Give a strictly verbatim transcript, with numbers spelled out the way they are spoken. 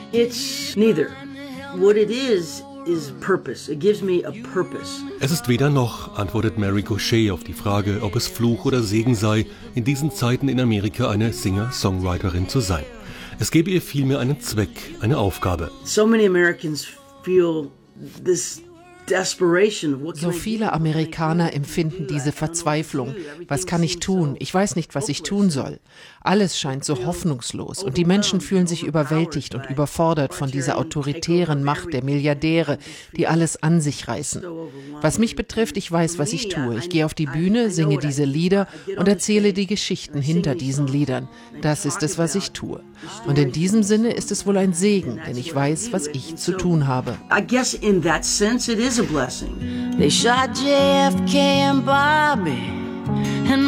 It's neither. What it is is purpose. It gives me a purpose. Es ist weder noch, antwortet Mary Gauthier auf die Frage, ob es Fluch oder Segen sei, in diesen Zeiten in Amerika eine Singer-Songwriterin zu sein. Es gebe ihr vielmehr einen Zweck, eine Aufgabe. So many Americans feel this So viele Amerikaner empfinden diese Verzweiflung. Was kann ich tun? Ich weiß nicht, was ich tun soll. Alles scheint so hoffnungslos und die Menschen fühlen sich überwältigt und überfordert von dieser autoritären Macht der Milliardäre, die alles an sich reißen. Was mich betrifft, ich weiß, was ich tue. Ich gehe auf die Bühne, singe diese Lieder und erzähle die Geschichten hinter diesen Liedern. Das ist es, was ich tue. Und in diesem Sinne ist es wohl ein Segen, denn ich weiß, was ich zu tun habe. I guess in that sense it is a blessing. They shot J F K and Bobby